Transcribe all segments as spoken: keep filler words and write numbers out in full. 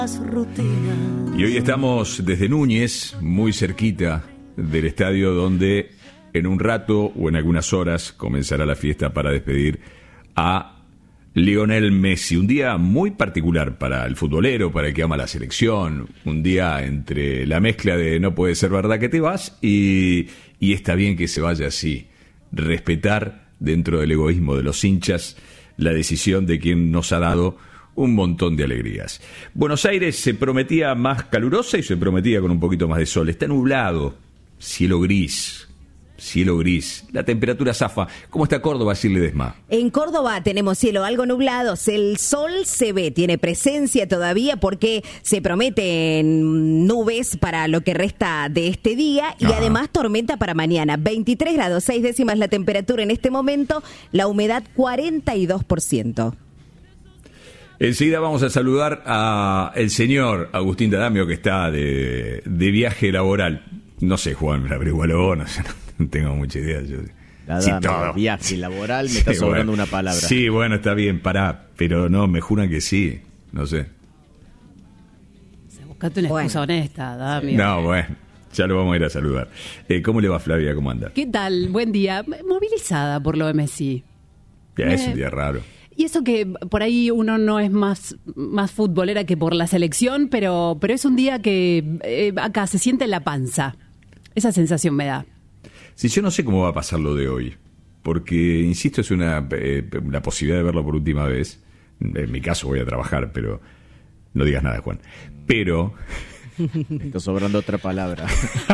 Y hoy estamos desde Núñez, muy cerquita del estadio donde en un rato o en algunas horas comenzará la fiesta para despedir a Lionel Messi. Un día muy particular para el futbolero, para el que ama la selección. Un día entre la mezcla de no puede ser verdad que te vas y, y está bien que se vaya así. Respetar dentro del egoísmo de los hinchas la decisión de quien nos ha dado un montón de alegrías. Buenos Aires se prometía más calurosa y se prometía con un poquito más de sol. Está nublado, cielo gris, cielo gris. La temperatura zafa. ¿Cómo está Córdoba, Shirley Desma? En Córdoba tenemos cielo algo nublado. El sol se ve, tiene presencia todavía porque se prometen nubes para lo que resta de este día y Ajá. además tormenta para mañana. veintitrés grados, seis décimas la temperatura en este momento, la humedad cuarenta y dos por ciento. Enseguida vamos a saludar a el señor Agustín D'Adamio, que está de, de viaje laboral. No sé, Juan, me averigualo, no sé, no tengo mucha idea. Yo, sí, todo. Viaje laboral, me sí, está sobrando bueno, una palabra. Sí, bueno, está bien, pará, pero no, me juran que sí, no sé. Buscate una excusa bueno. honesta, D'Adamio. No, bueno, ya lo vamos a ir a saludar. Eh, ¿Cómo le va, Flavia? ¿Cómo anda? ¿Qué tal? Buen día. Movilizada por lo de Messi. Ya me... es un día raro. Y eso que por ahí uno no es más, más futbolera que por la selección, pero, pero es un día que eh, acá se siente en la panza. Esa sensación me da. Sí, yo no sé cómo va a pasar lo de hoy, porque, insisto, es una eh, la posibilidad de verlo por última vez. En mi caso voy a trabajar, pero no digas nada, Juan. Pero... Me está sobrando otra palabra.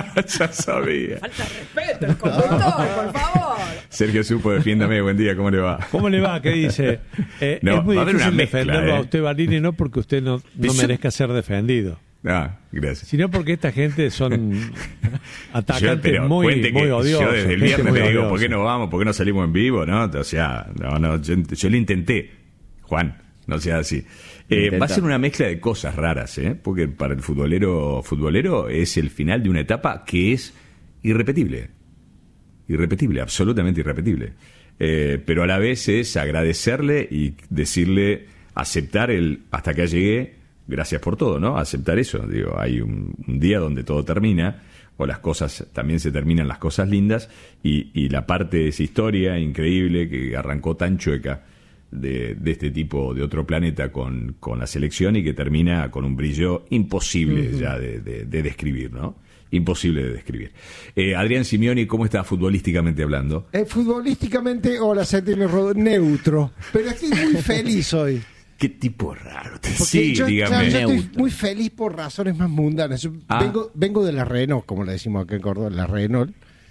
Ya sabía. Falta de respeto, el conductor, por favor. Sergio Supo, defiéndame, buen día, ¿cómo le va? ¿Cómo le va? ¿Qué dice? Eh, no, es muy difícil mezcla, defenderlo ¿eh? a usted, Barini, no porque usted no, no merezca ser defendido. Ah, gracias. Sino porque esta gente son atacantes yo, muy, muy odiosos. Yo desde el viernes le digo, ¿por qué no vamos? ¿Por qué no salimos en vivo? ¿No? O sea, no, no, yo, yo lo intenté, Juan, no sea así. Eh, va a ser una mezcla de cosas raras, ¿eh? Porque para el futbolero futbolero es el final de una etapa que es irrepetible. Irrepetible, absolutamente irrepetible. Eh, pero a la vez es agradecerle y decirle, aceptar el hasta acá llegué, gracias por todo, ¿no? Aceptar eso. Digo, hay un, un día donde todo termina, o las cosas, también se terminan las cosas lindas, y, y la parte de esa historia increíble que arrancó tan chueca, De, de este tipo de otro planeta con, con la selección y que termina con un brillo imposible uh-huh. ya de, de, de describir, ¿no? Imposible de describir. Eh, Adrián Simioni, ¿cómo está futbolísticamente hablando? Eh, futbolísticamente, hola, Santino Rodó, neutro, pero estoy muy feliz hoy. Qué tipo raro. Porque sí, yo, dígame. Claro, yo estoy muy feliz por razones más mundanas. Yo ah. vengo, vengo de la Renault, como le decimos acá en Córdoba, la Renault.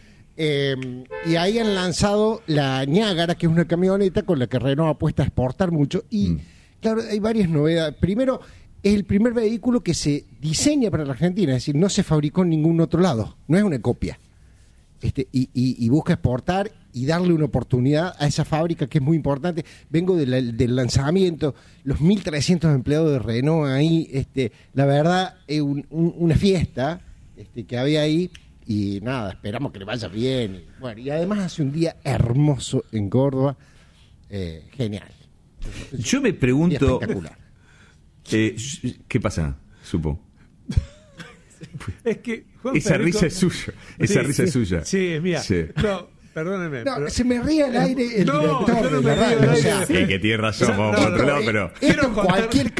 Eh, y ahí han lanzado la Niágara, que es una camioneta con la que Renault apuesta a exportar mucho. Y mm. claro, hay varias novedades. Primero, es el primer vehículo que se diseña para la Argentina, es decir, no se fabricó en ningún otro lado, no es una copia. Este, y, y, y busca exportar y darle una oportunidad a esa fábrica que es muy importante. Vengo de la, del lanzamiento, los mil trescientos empleados de Renault ahí, este, la verdad, es un, un, una fiesta este, que había ahí. Y nada, esperamos que le vaya bien. Y, bueno, y además hace un día hermoso en Córdoba. Eh, genial. Yo me pregunto... Espectacular. Eh, ¿Qué pasa, Supo? Es que Juan Esa Federico... risa es suya. Esa sí, risa sí, es suya. Sí, es mía. Sí. No, perdóneme. No, pero... se me ríe al aire el no, director yo no de me la río radio. al O sea, aire. Que, que tiene razón, no, vamos no, por otro no, lado, eh, pero... Esto en cualquier